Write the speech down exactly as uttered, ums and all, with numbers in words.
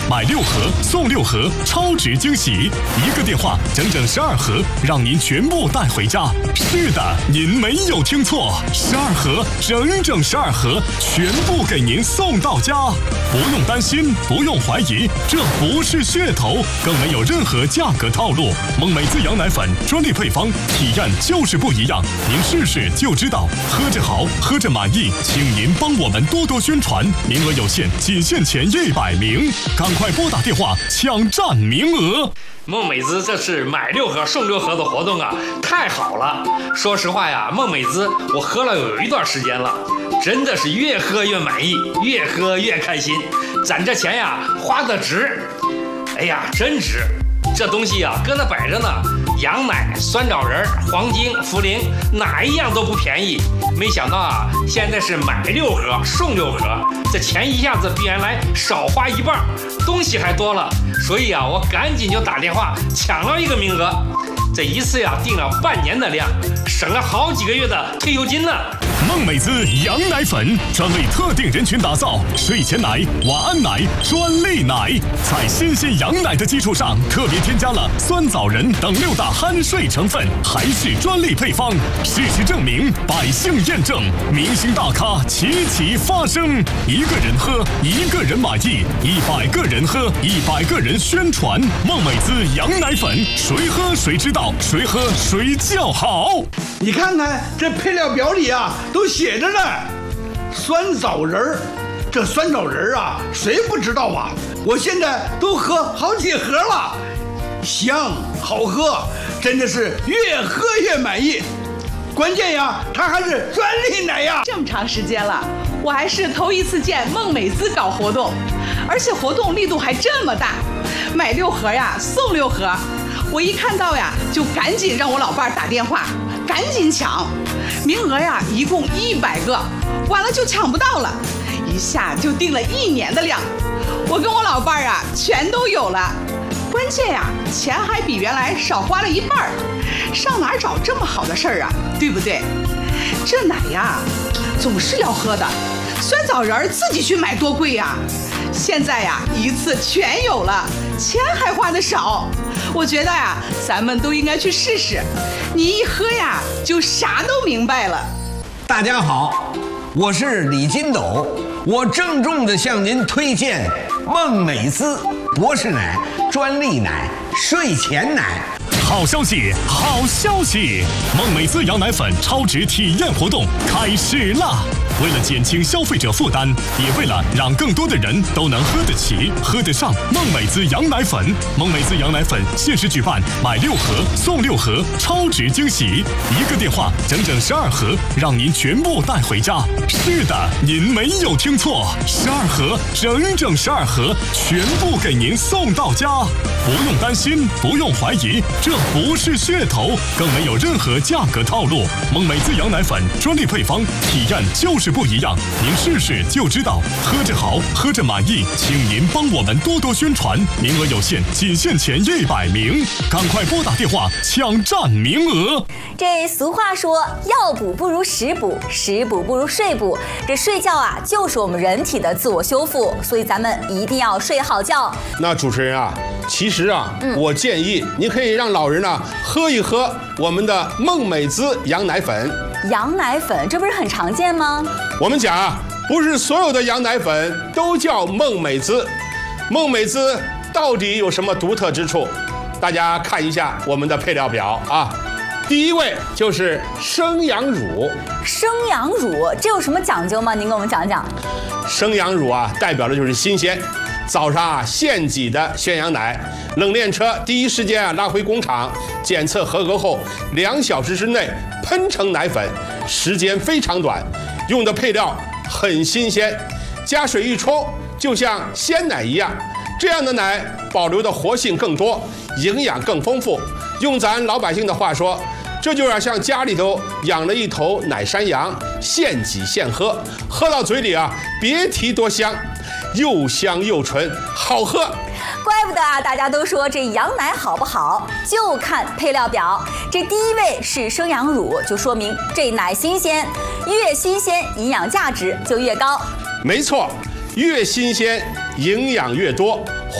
买六盒送六盒，超值惊喜！一个电话整整十二盒，让您全部带回家。是的，您没有听错，十二盒，整整十二盒，全部给您送到家。不用担心，不用怀疑，这不是噱头，更没有任何价格套路。梦美滋羊奶粉专利配方，体验就是不一样，您试试就知道。喝着好，喝着满意，请您帮我们多多宣传，名额有限，仅限前一百名，赶快拨打电话抢占名额。 梦美滋这是买六盒送六盒的活动啊，太好了！说实话呀，梦美滋我喝了有一段时间了，真的是越喝越满意，越喝越开心，攒这钱呀花得值。哎呀，真值！这东西啊搁那摆着呢，羊奶、酸枣仁、黄精、茯苓，哪一样都不便宜。没想到啊，现在是买六盒送六盒，这钱一下子比原来少花一半，东西还多了。所以啊，我赶紧就打电话抢了一个名额。这一次呀，订了半年的量，省了好几个月的退休金呢。 梦美滋羊奶粉专为特定人群打造，睡前奶、晚安奶专利奶，在新鲜羊奶的基础上，特别添加了酸枣仁等六大酣睡成分，还是专利配方。事实证明，百姓验证，明星大咖齐齐发声。一个人喝，一个人满意；一百个人喝，一百个人宣传。梦美滋羊奶粉，谁喝谁知道，谁喝谁叫好。 你看看这配料表里啊，都写着呢，酸枣仁儿，这酸枣仁儿啊，谁不知道啊？我现在都喝好几盒了，香好喝，真的是越喝越满意。关键呀，它还是专利奶呀！ 这么长时间了，我还是头一次见梦美滋搞活动，而且活动力度还这么大，买六盒呀送六盒。我一看到呀，就赶紧让我老伴儿打电话，赶紧抢，名额呀一共一百个，完了就抢不到了，一下就订了一年的量，我跟我老伴儿啊全都有了，关键呀钱还比原来少花了一半儿，上哪儿找这么好的事儿啊，对不对？这奶呀总是要喝的，酸枣仁儿自己去买多贵呀，现在呀一次全有了，钱还花得少。我觉得呀，咱们都应该去试试，你一喝呀，就啥都明白了。 大家好，我是李金斗，我郑重地向您推荐梦美滋博士奶专利奶睡前奶。 好消息，好消息！梦美滋羊奶粉超值体验活动开始啦！为了减轻消费者负担，也为了让更多的人都能喝得起、喝得上梦美滋羊奶粉，梦美滋羊奶粉限时举办买六盒送六盒超值惊喜，一个电话整整十二盒，让您全部带回家。是的，您没有听错，十二盒，整整十二盒，全部给您送到家。不用担心，不用怀疑，这不是噱头，更没有任何价格套路。梦美滋羊奶粉专利配方，体验就是不一样，您试试就知道。喝着好，喝着满意，请您帮我们多多宣传，名额有限，仅限前一百名，赶快拨打电话抢占名额。 这俗话说，药补不如食补，食补不如睡补。这睡觉啊，就是我们人体的自我修复，所以咱们一定要睡好觉。 那主持人啊，其实啊，嗯、我建议你可以让老人呢喝一喝我们的梦美滋羊奶粉。 羊奶粉，这不是很常见吗？ 我们讲啊，不是所有的羊奶粉都叫梦美滋。梦美滋到底有什么独特之处？大家看一下我们的配料表啊。第一位就是生羊乳。 生羊乳这有什么讲究吗？您给我们讲讲。 生羊乳啊，代表的就是新鲜。早上啊，现挤的鲜羊奶，冷链车第一时间啊拉回工厂检测合格后，两小时之内喷成奶粉，时间非常短，用的配料很新鲜，加水一冲就像鲜奶一样。这样的奶保留的活性更多，营养更丰富。用咱老百姓的话说，这就要像家里头养了一头奶山羊，现挤现喝，喝到嘴里啊，别提多香，又香又纯，好喝。 怪不得啊，大家都说这羊奶好不好，就看配料表。这第一位是生羊乳，就说明这奶新鲜，越新鲜营养价值就越高。 没错，越新鲜营养越多。